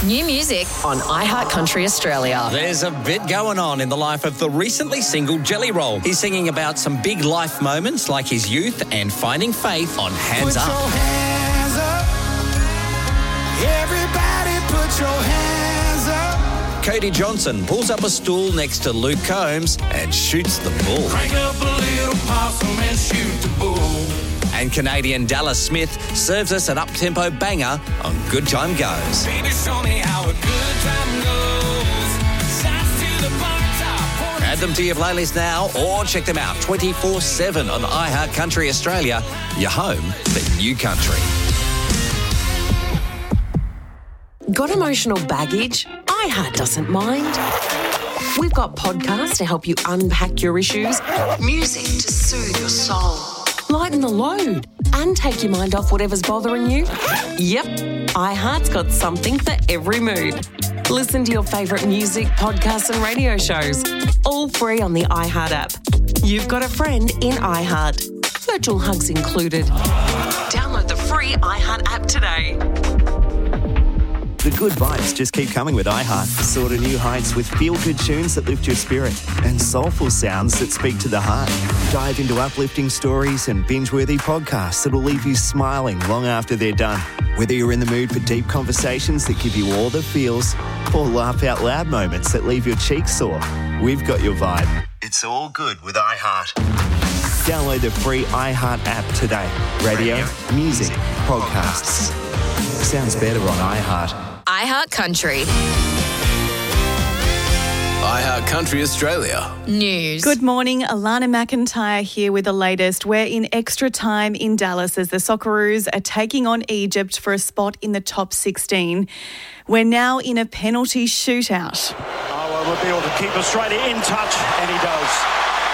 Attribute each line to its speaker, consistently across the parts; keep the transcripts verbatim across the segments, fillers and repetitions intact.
Speaker 1: New music on iHeart Country Australia.
Speaker 2: There's a bit going on in the life of the recently single Jelly Roll. He's singing about some big life moments like his youth and finding faith on Hands
Speaker 3: put
Speaker 2: Up.
Speaker 3: Your hands up. Everybody put your hands up.
Speaker 2: Cody Johnson pulls up a stool next to Luke Combs and shoots the bull.
Speaker 3: Crank up a little possum and shoot the bull.
Speaker 2: And Canadian Dallas Smith serves us an up-tempo banger on Good Time Goes.
Speaker 3: Baby, show me how a good time goes. Shots to the bar top.
Speaker 2: Add them to your playlist now or check them out twenty-four seven on iHeart Country Australia, your home for new country.
Speaker 1: Got emotional baggage? iHeart doesn't mind. We've got podcasts to help you unpack your issues, music to soothe your soul, lighten the load, and take your mind off whatever's bothering you. Yep, iHeart's got something for every mood. Listen to your favourite music, podcasts and radio shows, all free on the iHeart app. You've got a friend in iHeart. Virtual hugs included. Download the free iHeart app today.
Speaker 4: The good vibes just keep coming with iHeart. Soar to new heights with feel-good tunes that lift your spirit and soulful sounds that speak to the heart. Dive into uplifting stories and binge-worthy podcasts that'll leave you smiling long after they're done. Whether you're in the mood for deep conversations that give you all the feels or laugh-out-loud moments that leave your cheeks sore, we've got your vibe. It's all good with iHeart. Download the free iHeart app today. Radio, Radio music, music, podcasts. Sounds better on iHeart.
Speaker 1: iHeart Country.
Speaker 5: iHeart Country Australia.
Speaker 1: News.
Speaker 6: Good morning, Alana McIntyre here with the latest. We're in extra time in Dallas as the Socceroos are taking on Egypt for a spot in the top sixteen. We're now in a penalty shootout.
Speaker 7: Oh, will be able to keep Australia in touch, and he does.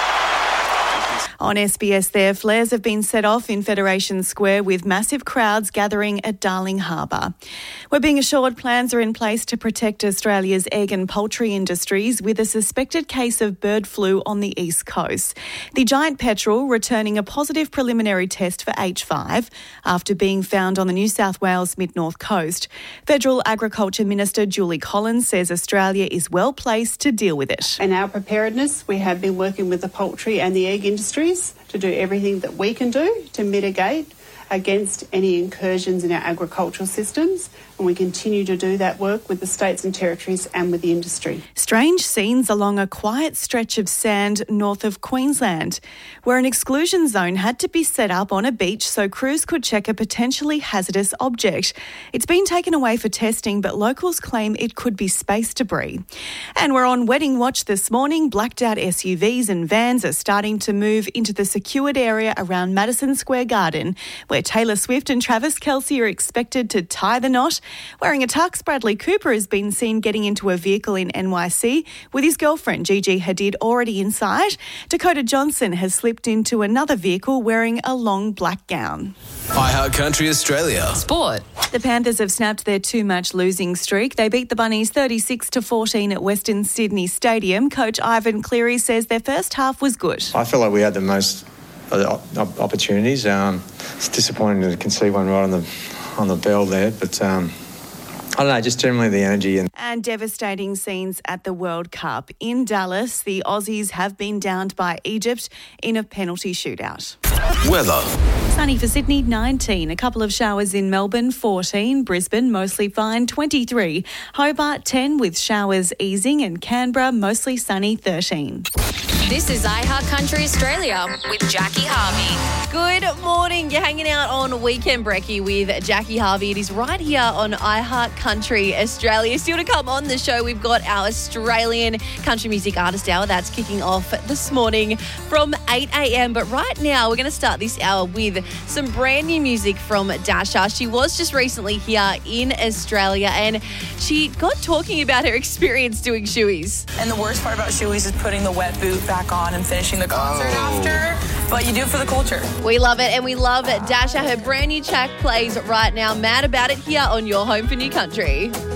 Speaker 6: On S B S there, flares have been set off in Federation Square with massive crowds gathering at Darling Harbour. We're being assured plans are in place to protect Australia's egg and poultry industries with a suspected case of bird flu on the east coast. The giant petrel returning a positive preliminary test for H five after being found on the New South Wales mid-north coast. Federal Agriculture Minister Julie Collins says Australia is well placed to deal with it.
Speaker 8: In our preparedness, we have been working with the poultry and the egg industry to do everything that we can do to mitigate against any incursions in our agricultural systems, and we continue to do that work with the states and territories and with the industry.
Speaker 6: Strange scenes along a quiet stretch of sand north of Queensland, where an exclusion zone had to be set up on a beach so crews could check a potentially hazardous object. It's been taken away for testing, but locals claim it could be space debris. And we're on wedding watch this morning. Blacked out S U Vs and vans are starting to move into the secured area around Madison Square Garden, where Taylor Swift and Travis Kelce are expected to tie the knot. Wearing a tux, Bradley Cooper has been seen getting into a vehicle in N Y C with his girlfriend Gigi Hadid already inside. Dakota Johnson has slipped into another vehicle wearing a long black gown.
Speaker 5: iHeart Country Australia.
Speaker 1: Sport.
Speaker 6: The Panthers have snapped their two-match losing streak. They beat the Bunnies thirty-six to fourteen at Western Sydney Stadium. Coach Ivan Cleary says their first half was good.
Speaker 9: I feel like we had the most opportunities. Um, it's disappointing to concede one right on the on the bell there, but um, I don't know, just generally the energy. And
Speaker 6: And devastating scenes at the World Cup. In Dallas, the Aussies have been downed by Egypt in a penalty shootout.
Speaker 5: Weather.
Speaker 6: Sunny for Sydney, nineteen. A couple of showers in Melbourne, fourteen. Brisbane, mostly fine, twenty-three. Hobart, ten, with showers easing. And Canberra, mostly sunny, thirteen.
Speaker 1: This is iHeart Country Australia with Jackie Harvey.
Speaker 10: Good morning. You're hanging out on Weekend Brekkie with Jackie Harvey. It is right here on iHeart Country Australia. Still to come on the show, we've got our Australian Country Music Artist Hour. That's kicking off this morning from eight a.m. But right now, we're going to start this hour with some brand new music from Dasha. She was just recently here in Australia and she got talking about her experience doing shoeies.
Speaker 11: And the worst part about shoeies is putting the wet boot back on and finishing the concert oh. after. But you do it for the culture.
Speaker 10: We love it, and we love Dasha. Her brand new track plays right now. Mad About It here on your home for new country.